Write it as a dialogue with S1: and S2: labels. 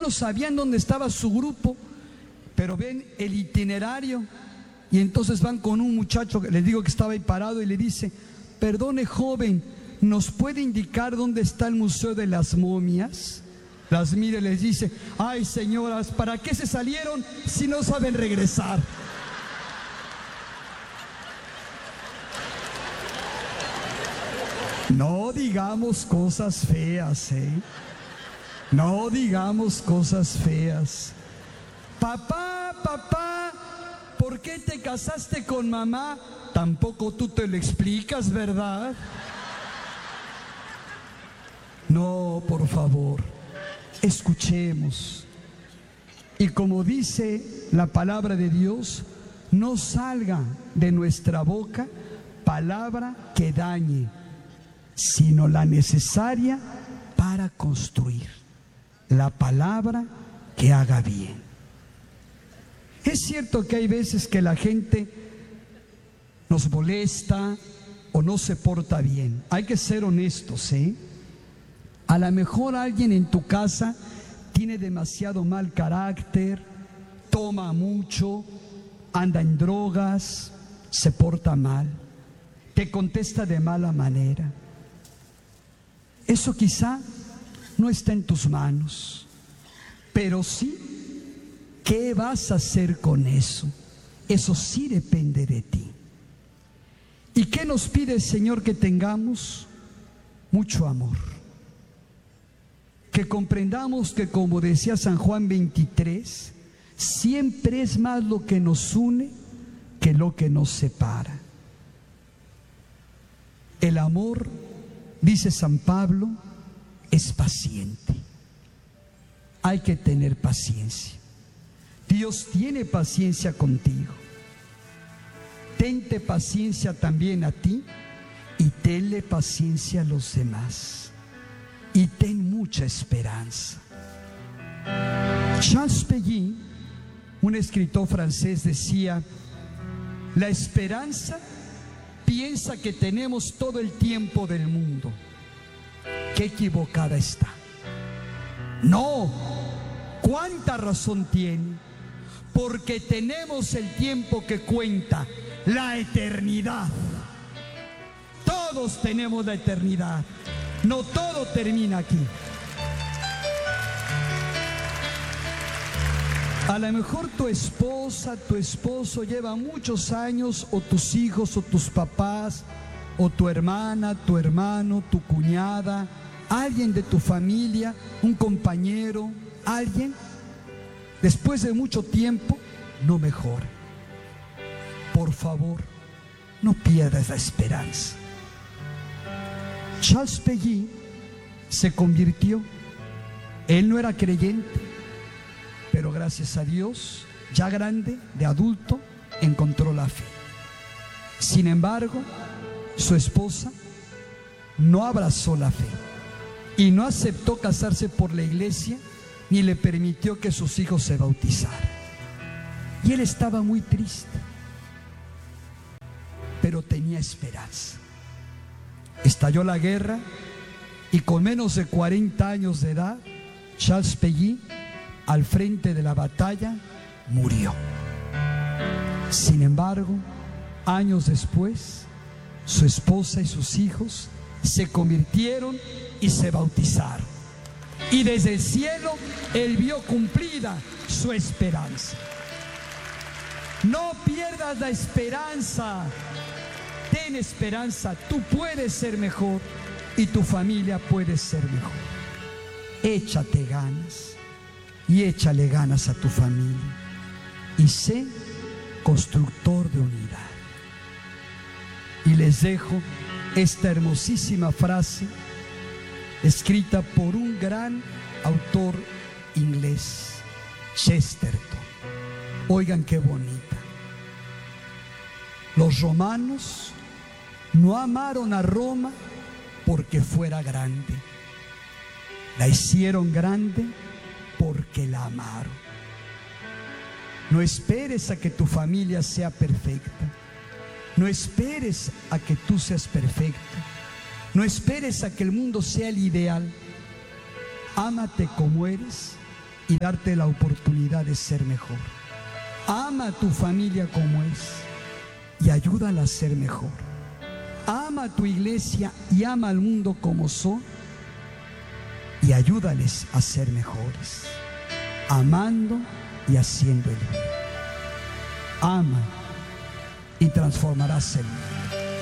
S1: no sabían dónde estaba su grupo, pero ven el itinerario y entonces van con un muchacho que les digo que estaba ahí parado y le dice: perdone, joven, ¿nos puede indicar dónde está el Museo de las Momias? Las mira y les dice: ay, señoras, ¿para qué se salieron si no saben regresar? No digamos cosas feas, no digamos cosas feas. Papá, papá, ¿por qué te casaste con mamá? Tampoco tú te lo explicas, ¿verdad? No, por favor, escuchemos. Y como dice la palabra de Dios, no salga de nuestra boca palabra que dañe, sino la necesaria para construir, la palabra que haga bien. Es cierto que hay veces que la gente nos molesta o no se porta bien. Hay que ser honestos, A lo mejor alguien en tu casa tiene demasiado mal carácter, toma mucho, anda en drogas, se porta mal, te contesta de mala manera. Eso quizá no está en tus manos, pero sí, ¿qué vas a hacer con eso? Eso sí depende de ti. ¿Y qué nos pide el Señor que tengamos? Mucho amor. Que comprendamos que, como decía San Juan 23, siempre es más lo que nos une que lo que nos separa. El amor, dice San Pablo, es paciente. Hay que tener paciencia. Dios tiene paciencia contigo. Tente paciencia también a ti y tenle paciencia a los demás. Y ten mucha esperanza. Charles Péguy, un escritor francés, decía: la esperanza piensa que tenemos todo el tiempo del mundo. Qué equivocada está. No, ¿cuánta razón tiene? Porque tenemos el tiempo que cuenta, la eternidad. Todos tenemos la eternidad. No todo termina aquí. A lo mejor tu esposa, tu esposo lleva muchos años, o tus hijos, o tus papás, o tu hermana, tu hermano, tu cuñada, alguien de tu familia, un compañero, alguien, después de mucho tiempo, no mejora. Por favor, no pierdas la esperanza. Charles Péguy se convirtió. Él no era creyente, pero gracias a Dios, ya grande, de adulto, encontró la fe. Sin embargo, su esposa no abrazó la fe y no aceptó casarse por la iglesia, ni le permitió que sus hijos se bautizaran. Y él estaba muy triste, pero tenía esperanza. Estalló la guerra y con menos de 40 años de edad, Charles Péguy, al frente de la batalla, murió. Sin embargo, años después, su esposa y sus hijos se convirtieron y se bautizaron. Y desde el cielo, él vio cumplida su esperanza. No pierdas la esperanza. Ten esperanza, tú puedes ser mejor y tu familia puede ser mejor. Échate ganas y échale ganas a tu familia y sé constructor de unidad. Y les dejo esta hermosísima frase escrita por un gran autor inglés, Chesterton. Oigan qué bonita. Los romanos no amaron a Roma porque fuera grande. La hicieron grande porque la amaron. No esperes a que tu familia sea perfecta. No esperes a que tú seas perfecto. No esperes a que el mundo sea el ideal. Ámate como eres y darte la oportunidad de ser mejor. Ama a tu familia como es y ayúdala a ser mejor. Ama a tu iglesia y ama al mundo como son y ayúdales a ser mejores, amando y haciendo el bien. Ama y transformarás el mundo.